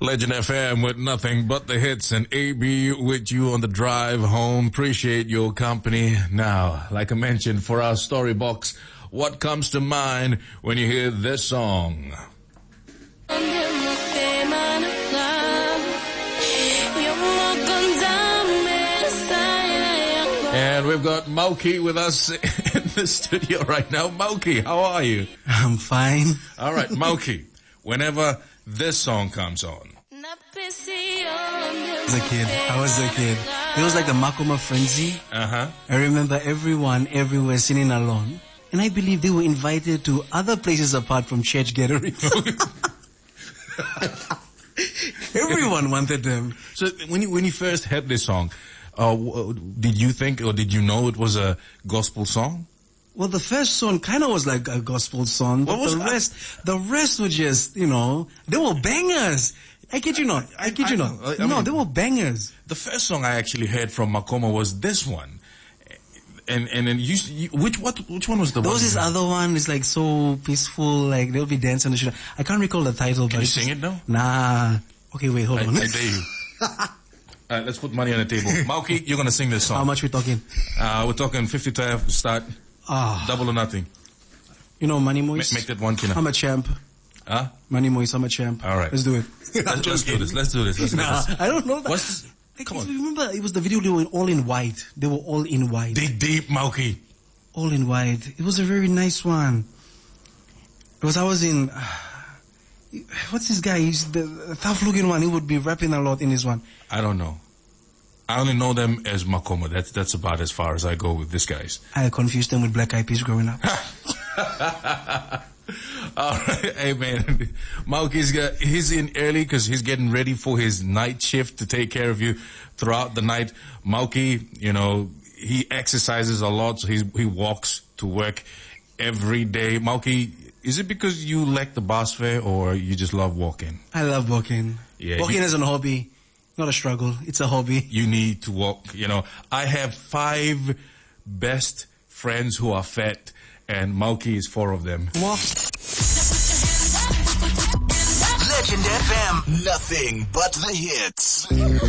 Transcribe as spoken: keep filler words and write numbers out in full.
Legend F M with nothing but the hits, and A B with you on the drive home. Appreciate your company. Now, like I mentioned, for our story box, what comes to mind when you hear this song? And we've got Mauki with us in the studio right now. Mauki, how are you? I'm fine. All right, Mauki, whenever this song comes on. I was a kid. I was a kid. It was like the Makoma frenzy. Uh-huh. I remember everyone everywhere singing along. And I believe they were invited to other places apart from church gatherings. Everyone wanted them. So when you, when you first heard this song, uh, did you think or did you know it was a gospel song? Well, the first song kind of was like a gospel song, but the rest, the rest were just, you know, they were bangers. I kid you not. I kid you not. I, I no, mean, they were bangers. The first song I actually heard from Makoma was this one. And and then you, you which what which one was the Those one? Those is other one is like so peaceful, like they'll be dancing and shit. I can't recall the title. Can but you sing it now? Nah. Okay, wait, hold I, on. I dare you. All right, let's put money on the table. Mauki, you're gonna sing this song. How much we talking? Uh, we're talking fifty to start. Ah. Double or nothing. You know, Money Moise. Ma- make that one kina. I'm a champ. Huh? Money Moise, I'm a champ. All right. Let's do it. let's, let's do this. Let's do this. Let's nah, do this. I don't know that. What's this? Come on. Remember, it was the video, they were all in white. They were all in white. Dig deep, Mauki. All in white. It was a very nice one. Because I was in... Uh, what's this guy? He's the, the tough-looking one. He would be rapping a lot in this one. I don't know. I only know them as Makoma. That's that's about as far as I go with these guys. I confused them with Black Eyed Peas growing up. All right, hey man, Mauki's got he's in early because he's getting ready for his night shift to take care of you throughout the night. Mauki, you know, he exercises a lot, so he he walks to work every day. Mauki, is it because you like the bus fare or you just love walking? I love walking. Yeah, walking you, is a hobby. Not a struggle. It's a hobby. You need to walk. You know, I have five best friends who are fat, and Mauki is four of them. Walk. Legend F M, nothing but the hits.